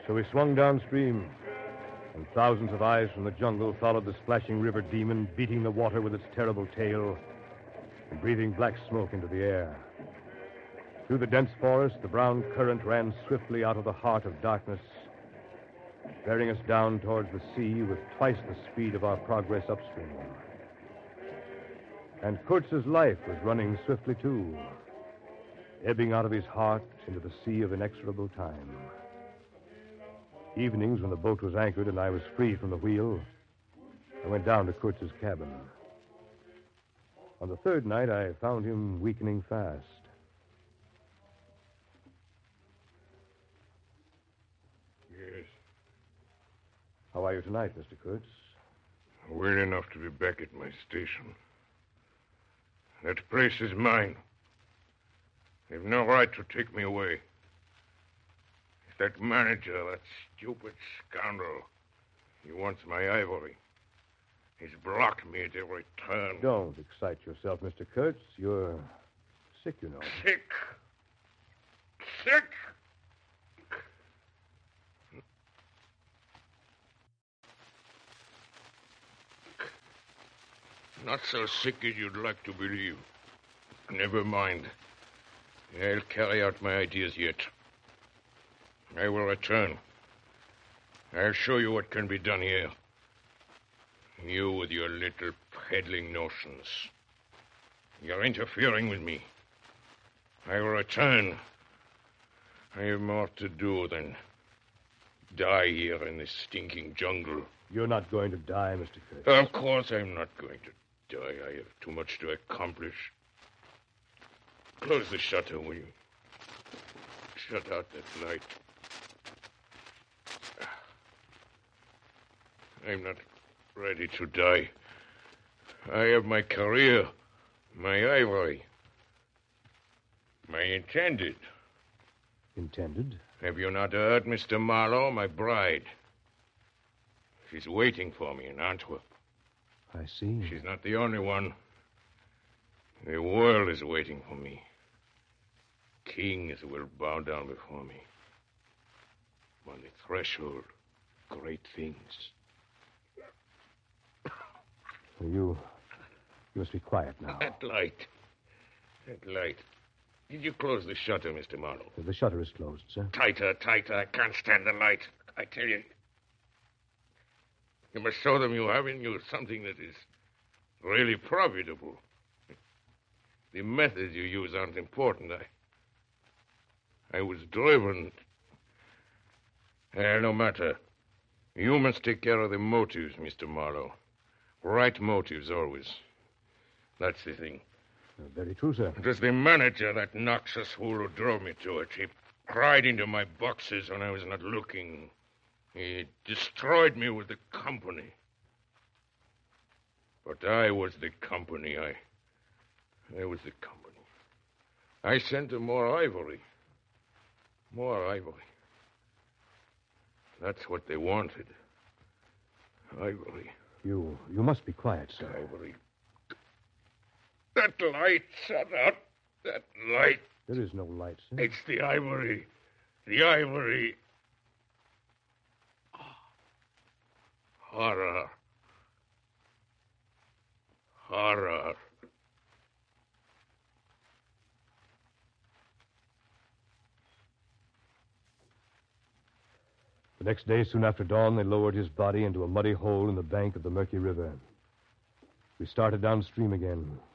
So we swung downstream, and thousands of eyes from the jungle followed the splashing river demon, beating the water with its terrible tail and breathing black smoke into the air. Through the dense forest, the brown current ran swiftly out of the heart of darkness, bearing us down towards the sea with twice the speed of our progress upstream. And Kurtz's life was running swiftly, too, ebbing out of his heart into the sea of inexorable time. Evenings, when the boat was anchored and I was free from the wheel, I went down to Kurtz's cabin. On the third night, I found him weakening fast. Yes. How are you tonight, Mr. Kurtz? Well enough to be back at my station. That place is mine. They've no right to take me away. It's that manager, that stupid scoundrel. He wants my ivory. He's blocked me at every turn. Don't excite yourself, Mr. Kurtz. You're sick, you know. Sick. Sick. Not so sick as you'd like to believe. Never mind. I'll carry out my ideas yet. I will return. I'll show you what can be done here. You with your little peddling notions. You're interfering with me. I will return. I have more to do than die here in this stinking jungle. You're not going to die, Mr. Kurtz. Of course I'm not going to die. I have too much to accomplish. Close the shutter, will you? Shut out that light. I'm not ready to die. I have my career, my ivory, my intended. Intended? Have you not heard, Mr. Marlowe, my bride? She's waiting for me in Antwerp. I see. She's not the only one. The world is waiting for me. Kings will bow down before me. On the threshold, great things. You must be quiet now. That light. Did you close the shutter, Mr. Marlowe? The shutter is closed, sir. Tighter. I can't stand the light. I tell you. You must show them you have in you something that is really profitable. The methods you use aren't important. I was driven. No matter. You must take care of the motives, Mr. Marlowe. Right motives, always. That's the thing. Very true, sir. It was the manager, that noxious fool, who drove me to it. He pried into my boxes when I was not looking. He destroyed me with the company. But I was the company. I was the company. I sent him more ivory. More ivory. That's what they wanted. Ivory. You must be quiet, sir. Ivory. That light, shut up. That light. There is no light, sir. It's the ivory. The ivory. Horror. Horror. The next day, soon after dawn, they lowered his body into a muddy hole in the bank of the murky river. We started downstream again,